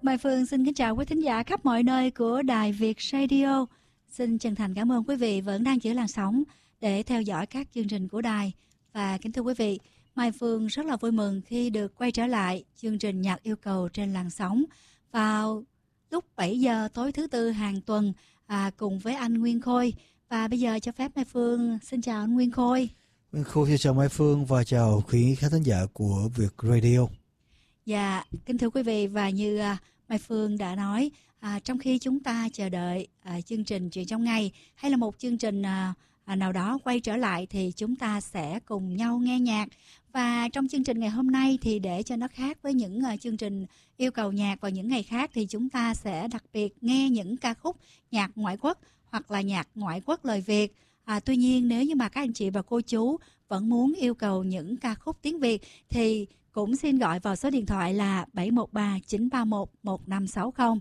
Mai Phương xin kính chào quý thính giả khắp mọi nơi của Đài Việt Radio. Xin chân thành cảm ơn quý vị vẫn đang giữ làn sóng để theo dõi các chương trình của đài. Và kính thưa quý vị, Mai Phương rất là vui mừng khi được quay trở lại chương trình Nhạc Yêu Cầu trên làn sóng vào lúc 7 giờ tối thứ Tư hàng tuần cùng với anh Nguyên Khôi. Và bây giờ cho phép Mai Phương xin chào anh Nguyên Khôi. Nguyên Khôi xin chào Mai Phương và chào quý khán thính giả của Việt Radio. Dạ, kính thưa quý vị, và như Mai Phương đã nói, trong khi chúng ta chờ đợi chương trình Chuyện Trong Ngày hay là một chương trình nào đó quay trở lại thì chúng ta sẽ cùng nhau nghe nhạc. Và trong chương trình ngày hôm nay thì để cho nó khác với những chương trình yêu cầu nhạc vào những ngày khác thì chúng ta sẽ đặc biệt nghe những ca khúc nhạc ngoại quốc hoặc là nhạc ngoại quốc lời Việt. Tuy nhiên nếu như mà các anh chị và cô chú vẫn muốn yêu cầu những ca khúc tiếng Việt thì cũng xin gọi vào số điện thoại là 713-931-1560.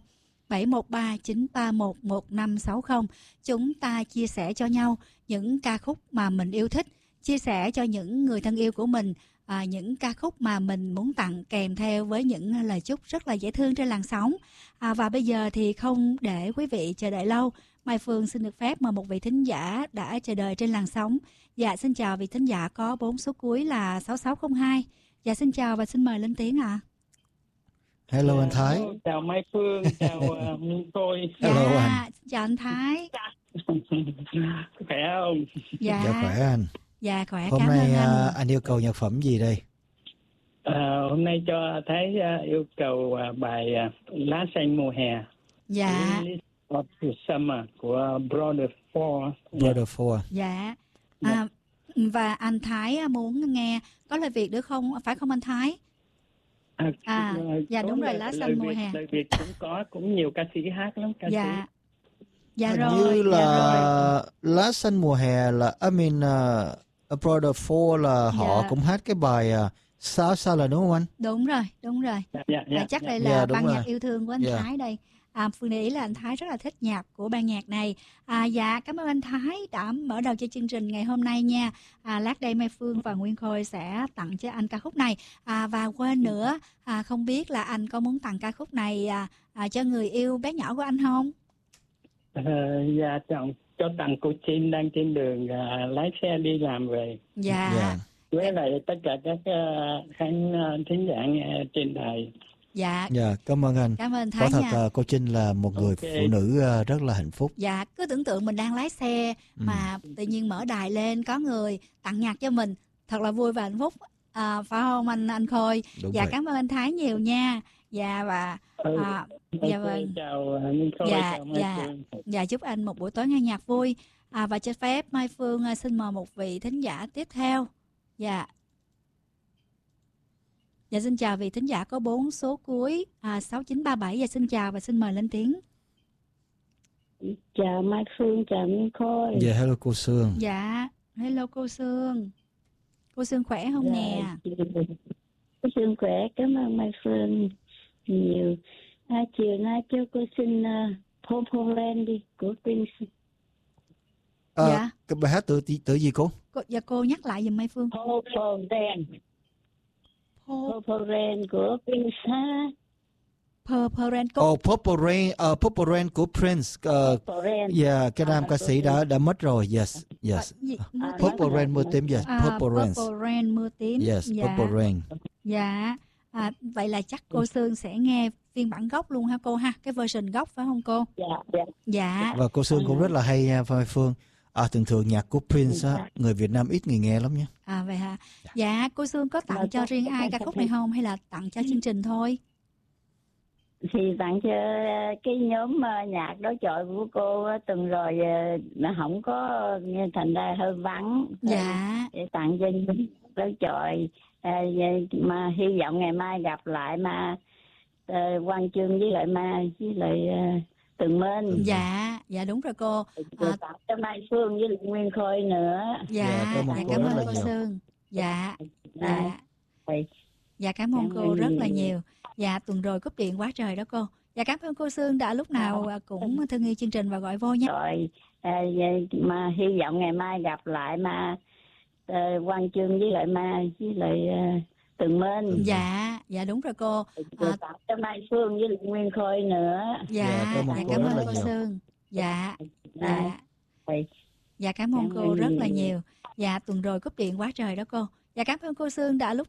713-931-1560. Chúng ta chia sẻ cho nhau những ca khúc mà mình yêu thích, chia sẻ cho những người thân yêu của mình những ca khúc mà mình muốn tặng kèm theo với những lời chúc rất là dễ thương trên làn sóng. Và bây giờ thì không để quý vị chờ đợi lâu, Mai Phương xin được phép mời một vị thính giả đã chờ đợi trên làn sóng. Dạ, xin chào vị thính giả có 4 số cuối là 6602. Dạ, xin chào và xin mời lên tiếng ạ. Hello anh Thái. Chào Mai Phương, chào Minh Khôi. Hello Dạ, anh. chào anh Thái. Khỏe không? Dạ, khỏe anh. Dạ, khỏe. Hôm cảm nay ơn anh. anh yêu cầu nhạc phẩm gì đây? Hôm nay cho Thái yêu cầu bài Lá Xanh Mùa Hè. Dạ. Of the Summer của Brother Four. Brother Four. Dạ. Và anh Thái muốn nghe có lời Việt được không? Phải không anh Thái? Dạ đúng rồi, Lá Xanh Mùa Hè. Lời Việt cũng có, cũng nhiều ca sĩ hát lắm. Dạ. Dạ Hình rồi. như là dạ Lá Xanh Mùa Hè là Brother Four là họ cũng hát cái bài sao là đúng không anh? Đúng rồi. Dạ. Chắc đây là đúng ban rồi. nhạc yêu thương của anh Thái đây. Phương để ý là anh Thái rất là thích nhạc của ban nhạc này. Dạ, cảm ơn anh Thái đã mở đầu cho chương trình ngày hôm nay nha. Lát đây Mai Phương và Nguyên Khôi sẽ tặng cho anh ca khúc này. Và quên nữa, không biết là anh có muốn tặng ca khúc này cho người yêu bé nhỏ của anh không? Dạ, cho tặng cô Trinh đang trên đường lái xe đi làm về. Dạ. Với lại tất cả các khán thính giả nghe trên đài. Dạ, cảm ơn anh. Cảm ơn Thái Có nha. thật cô Trinh là một người phụ nữ rất là hạnh phúc. Dạ, cứ tưởng tượng mình đang lái xe mà tự nhiên mở đài lên có người tặng nhạc cho mình, thật là vui và hạnh phúc. Phải không anh Khôi? Đúng dạ vậy. Cảm ơn anh Thái nhiều nha. Dạ và dạ vâng. Chào Minh Khôi, chào Mai Phương. Dạ, chúc anh một buổi tối nghe nhạc vui. Và cho phép Mai Phương xin mời một vị thính giả tiếp theo. Dạ, xin chào vị thính giả có 4 số cuối 6937. Dạ, xin chào và xin mời lên tiếng. Chào Mai Phương, chào Minh Khôi. Dạ, hello cô Sương. Dạ, hello cô Sương. Cô Sương khỏe không nè? Cô Sương khỏe, cảm ơn Mai Phương nhiều. Chiều nay cho cô xin Purple Rain đi của Prince. Dạ. Cái bài hát tự gì cô? Cô nhắc lại giùm Mai Phương. Purple Rain. Purple Rain của Prince ha. Purple Rain. Purple Rain của Prince. Dạ, cái nam ca sĩ đã mất rồi. Yes. Purple Rain mưa tím. Yes, Purple Rain mưa tím. Yes, Purple Rain. Dạ. Vậy là chắc cô Sương sẽ nghe phiên bản gốc luôn ha cô ha, cái version gốc phải không cô? Dạ. Và cô Sương cũng rất là hay nha Mai Phương. Thường nhạc của Prince người Việt Nam ít người nghe lắm nhé. Vậy hả? Dạ, cô Sương có tặng cho riêng ai ca khúc này không hay là tặng cho chương trình thôi? Thì tặng cho cái nhóm nhạc đối chọi của cô tuần rồi mà không có, thành ra hơi vắng. Dạ. Để tặng cho nhóm đối chọi mà hy vọng ngày mai gặp lại mà Quang Chương với lại Tường Minh. Dạ đúng rồi cô. Tặng cho Mai Phương với Nguyên Khôi nữa. Dạ, cảm ơn cô Sương. Dạ, cảm ơn cô rất là nhiều. Dạ, tuần rồi cúp điện quá trời đó cô. Dạ, cảm ơn cô Sương đã lúc nào cũng thương yêu chương trình và gọi vô nhé. Rồi, mà hy vọng ngày mai gặp lại mà Quang Chương với lại Tường Minh. Dạ, dạ đúng rồi cô. Tặng cho Mai Phương với Nguyên Khôi nữa. Dạ, cảm ơn cô Sương. Dạ, dạ. Dạ cảm ơn cô rất là nhiều. Dạ tuần rồi cúp điện quá trời đó cô. Dạ cảm ơn cô Sương đã lúc